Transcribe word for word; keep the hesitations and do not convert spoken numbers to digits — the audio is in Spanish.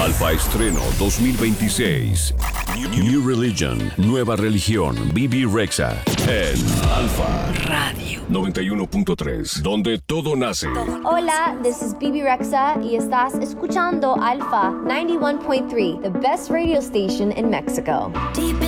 Alfa Estreno dos mil veintiséis. New Religion, nueva religión, Bebe Rexha. En Alfa Radio noventa y uno punto tres, donde todo nace. Hola, this is Bebe Rexha y estás escuchando Alfa noventa y uno punto tres, the best radio station in Mexico. Deep